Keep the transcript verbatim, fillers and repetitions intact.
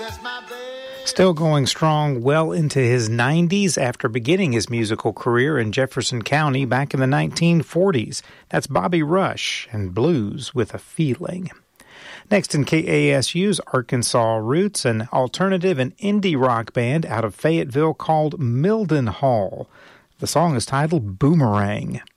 Still going strong well into his nineties after beginning his musical career in Jefferson County back in the nineteen forties. That's Bobby Rush and Blues with a Feeling. Next in K A S U's Arkansas Roots, an alternative and indie rock band out of Fayetteville called Milden Hall. The song is titled Boomerang.